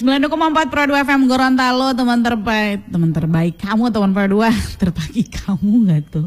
92,4 Pro 2 FM Gorontalo, teman terbaik kamu, teman Pro 2 terpagi kamu nggak tuh?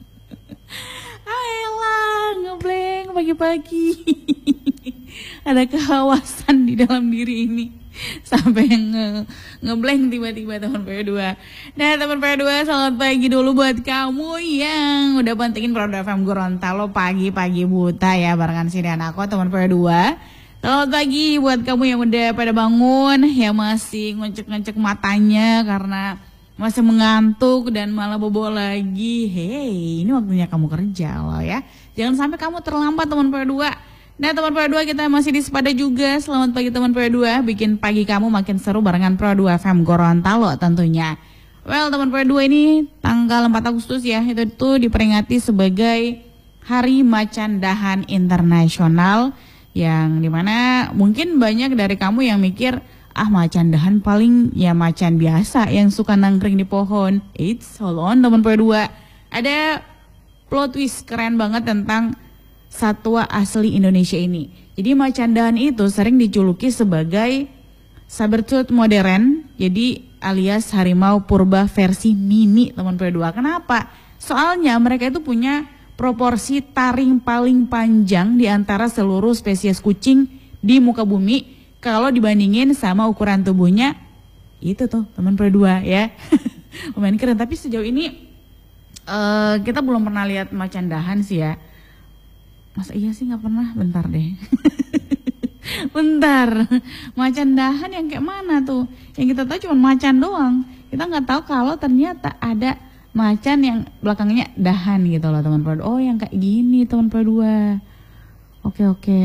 Ayolah, ngebleng pagi-pagi. Ada kehawasan di dalam diri ini sampai ngebleng tiba-tiba, teman Pro 2. Nah, teman Pro 2, selamat pagi dulu buat kamu yang udah pentingin Pro 2 FM Gorontalo pagi-pagi buta ya, barengan sini aku, teman Pro 2. Selamat pagi buat kamu yang udah pada bangun, yang masih ngecek-ngecek matanya karena masih mengantuk dan malah bobo lagi. Hey, ini waktunya kamu kerja loh ya. Jangan sampai kamu terlambat, teman Pro 2. Nah, teman Pro 2, kita masih di Sepada juga. Selamat pagi teman Pro 2, bikin pagi kamu makin seru barengan Pro 2 FM Gorontalo tentunya. Well, teman Pro 2, ini tanggal 4 Agustus ya, itu tuh diperingati sebagai Hari Macan Dahan Internasional, yang dimana mungkin banyak dari kamu yang mikir, macan dahan paling ya macan biasa yang suka nangkring di pohon. Hold on teman Pro 2, ada plot twist keren banget tentang satwa asli Indonesia ini. Jadi macan dahan itu sering dijuluki sebagai saber-tooth modern, jadi alias harimau purba versi mini, teman Pro 2. Kenapa? Soalnya mereka itu punya proporsi taring paling panjang di antara seluruh spesies kucing di muka bumi kalau dibandingin sama ukuran tubuhnya. Itu tuh teman Pro 2 ya. Lumayan keren, tapi sejauh ini kita belum pernah lihat macan dahan sih ya. Masa iya sih nggak pernah? Bentar deh. Bentar, macan dahan yang kayak mana tuh? Yang kita tahu cuma macan doang. Kita nggak tahu kalau ternyata ada macan yang belakangnya dahan gitu loh, teman Pro 2. Oh, yang kayak gini, teman Pro 2. Oke.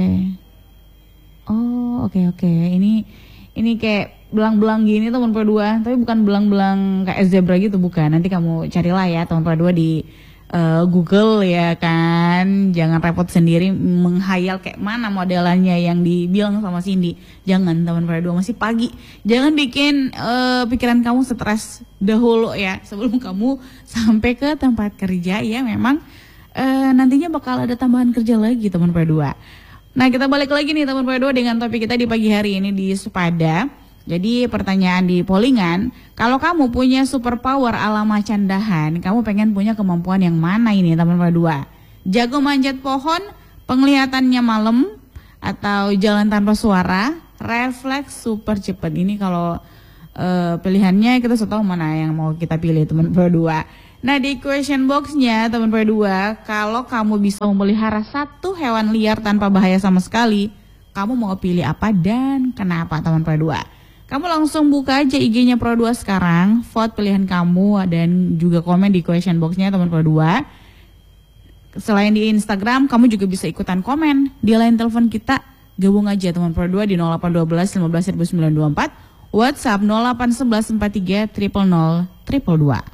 Oh, oke. Ini kayak belang-belang gini, teman Pro 2. Tapi bukan belang-belang kayak zebra gitu, bukan. Nanti kamu carilah ya, teman Pro 2 di Google ya kan. Jangan repot sendiri menghayal kayak mana modelannya yang dibilang sama Cindy. Jangan, teman Pro 2, masih pagi. Jangan bikin pikiran kamu stres dahulu ya sebelum kamu sampai ke tempat kerja ya. Memang nantinya bakal ada tambahan kerja lagi, teman Pro 2. Nah, kita balik lagi nih teman Pro 2 dengan topik kita di pagi hari ini di Sepada. Jadi pertanyaan di pollingan, kalau kamu punya superpower ala macan dahan, kamu pengen punya kemampuan yang mana ini, teman Pro 2? Jago manjat pohon, penglihatannya malam, atau jalan tanpa suara, refleks super cepat. Ini kalau pilihannya kita sudah tahu mana yang mau kita pilih, teman Pro 2. Nah, di question boxnya teman Pro 2, kalau kamu bisa memelihara satu hewan liar tanpa bahaya sama sekali, kamu mau pilih apa dan kenapa, teman Pro 2? Kamu langsung buka aja IG-nya Pro 2 sekarang, vote pilihan kamu dan juga komen di question box-nya, teman Pro 2. Selain di Instagram, kamu juga bisa ikutan komen di line telepon kita. Gabung aja teman Pro 2 di 0812 15 1924, WhatsApp 0811 43 000 022.